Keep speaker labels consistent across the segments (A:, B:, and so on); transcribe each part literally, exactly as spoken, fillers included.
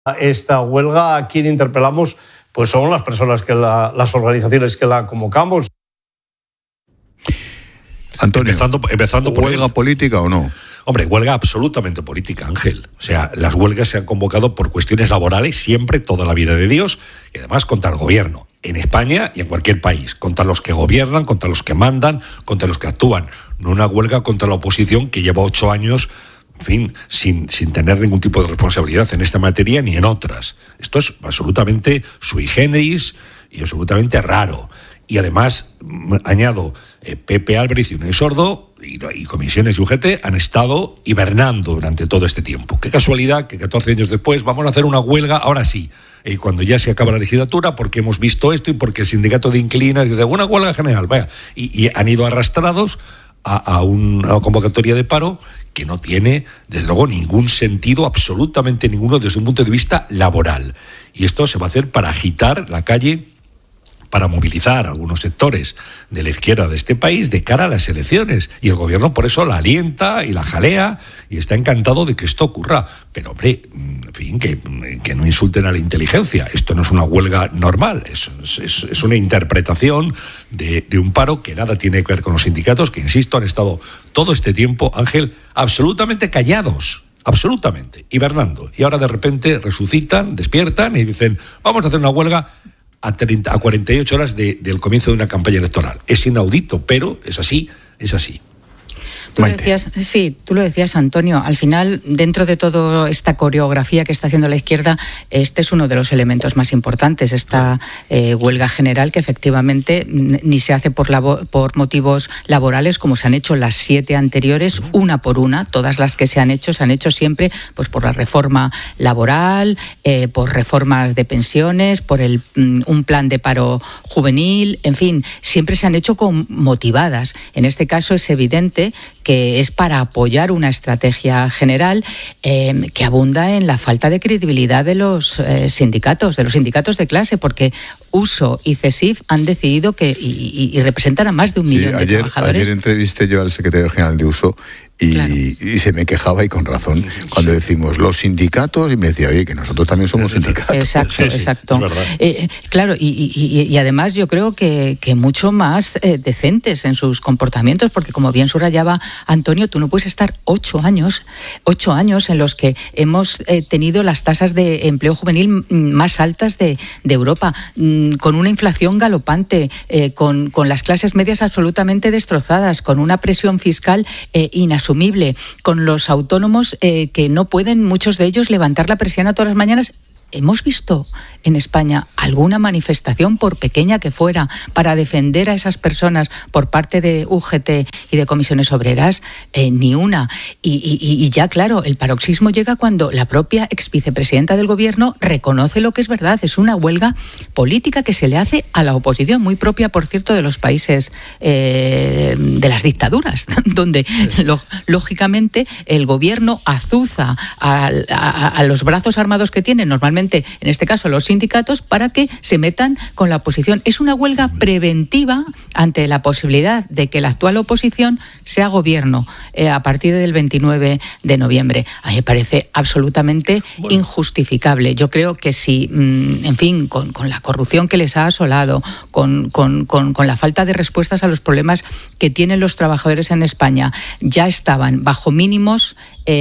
A: esta huelga, a quien interpelamos, pues son las personas que la, las organizaciones que la convocamos.
B: Antonio,
C: empezando, empezando por
B: ¿huelga
C: el...
B: política o no?
C: Hombre, huelga absolutamente política, Ángel. O sea, las huelgas se han convocado por cuestiones laborales siempre, toda la vida de Dios, y además contra el gobierno, en España y en cualquier país, contra los que gobiernan, contra los que mandan, contra los que actúan. No una huelga contra la oposición que lleva ocho años, en fin, sin, sin tener ningún tipo de responsabilidad en esta materia ni en otras. Esto es absolutamente sui generis y absolutamente raro. Y además, añado, eh, Pepe Álvarez y Unai Sordo y, y comisiones y U G T han estado hibernando durante todo este tiempo. Qué casualidad que catorce años después vamos a hacer una huelga, ahora sí, y cuando ya se acaba la legislatura, porque hemos visto esto y porque el sindicato de inquilinas dice una huelga general, vaya, y, y han ido arrastrados a, a una convocatoria de paro que no tiene, desde luego, ningún sentido, absolutamente ninguno, desde un punto de vista laboral. Y esto se va a hacer para agitar la calle, para movilizar a algunos sectores de la izquierda de este país de cara a las elecciones. Y el gobierno por eso la alienta y la jalea y está encantado de que esto ocurra. Pero, hombre, en fin, que, que no insulten a la inteligencia. Esto no es una huelga normal, es, es, es una interpretación de, de un paro que nada tiene que ver con los sindicatos, que, insisto, han estado todo este tiempo, Ángel, absolutamente callados. Absolutamente, hibernando. Y ahora de repente resucitan, despiertan y dicen, vamos a hacer una huelga a, treinta, a cuarenta y ocho horas de, del comienzo de una campaña electoral. Es inaudito, pero es así, es así.
D: Tú lo decías, sí, tú lo decías, Antonio. Al final, dentro de toda esta coreografía que está haciendo la izquierda, este es uno de los elementos más importantes, esta eh, huelga general que efectivamente ni se hace por, labo- por motivos laborales como se han hecho las siete anteriores, una por una. Todas las que se han hecho se han hecho siempre pues por la reforma laboral, eh, por reformas de pensiones, por el, un plan de paro juvenil, en fin, siempre se han hecho con motivadas. En este caso es evidente que es para apoyar una estrategia general eh, que abunda en la falta de credibilidad de los eh, sindicatos, de los sindicatos de clase, porque U S O y CESIF han decidido que, y, y representan a más de un
B: sí,
D: millón de
B: ayer,
D: trabajadores.
B: Ayer entrevisté yo al secretario general de U S O y, claro. y se me quejaba, y con razón, cuando decimos los sindicatos, y me decía, oye, que nosotros también somos sindicatos.
D: Exacto,
C: sí, sí,
D: exacto.
C: Es verdad.
D: Eh, claro, y, y, y además yo creo que, que mucho más eh, decentes en sus comportamientos, porque como bien subrayaba Antonio, tú no puedes estar ocho años, ocho años en los que hemos eh, tenido las tasas de empleo juvenil más altas de, de Europa, mm, con una inflación galopante, eh, con, con las clases medias absolutamente destrozadas, con una presión fiscal eh, inasumible, con los autónomos eh, que no pueden, muchos de ellos, levantar la persiana todas las mañanas. ¿Hemos visto en España alguna manifestación, por pequeña que fuera, para defender a esas personas por parte de U G T y de comisiones obreras? Eh, ni una. Y, y, y ya, claro, el paroxismo llega cuando la propia exvicepresidenta del Gobierno reconoce lo que es verdad. Es una huelga política que se le hace a la oposición, muy propia, por cierto, de los países eh, de las dictaduras, donde, lo, lógicamente, el Gobierno azuza a, a, a los brazos armados que tienen normalmente, en este caso los sindicatos, para que se metan con la oposición. Es una huelga preventiva ante la posibilidad de que la actual oposición sea gobierno eh, a partir del veintinueve de noviembre. A mí me parece absolutamente bueno. injustificable. Yo creo que si, mmm, en fin, con, con la corrupción que les ha asolado, con, con, con, con la falta de respuestas a los problemas que tienen los trabajadores en España, ya estaban bajo mínimos,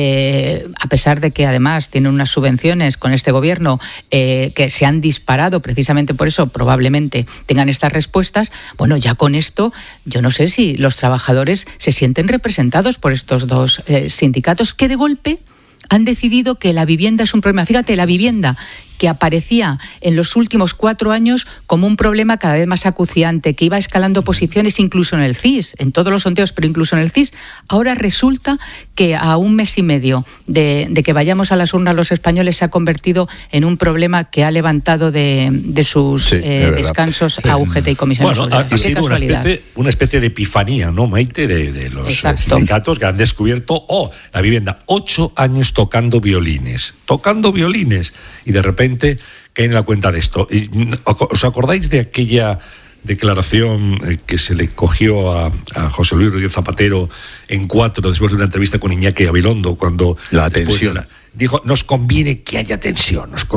D: eh, a pesar de que además tienen unas subvenciones con este gobierno Eh, que se han disparado, precisamente por eso probablemente tengan estas respuestas. Bueno, ya con esto yo no sé si los trabajadores se sienten representados por estos dos eh, sindicatos que de golpe han decidido que la vivienda es un problema. Fíjate, la vivienda, que aparecía en los últimos cuatro años como un problema cada vez más acuciante, que iba escalando posiciones incluso en el C I S, en todos los sondeos, pero incluso en el C I S, ahora resulta que a un mes y medio de, de que vayamos a las urnas los españoles se ha convertido en un problema que ha levantado de, de sus sí, eh, descansos sí. a U G T y comisiones
C: bueno,
D: obreras.
C: Ha, ha sido una especie, una especie de epifanía, ¿no, Maite? De, de los Exacto. sindicatos que han descubierto, oh, la vivienda, ocho años tocando violines, tocando violines, y de repente caen en la cuenta de esto. ¿Os acordáis de aquella declaración que se le cogió a, a José Luis Rodríguez Zapatero en Cuatro, después de una entrevista con Iñaki Gabilondo, cuando
B: la tensión
C: la, dijo, nos conviene que haya tensión, nos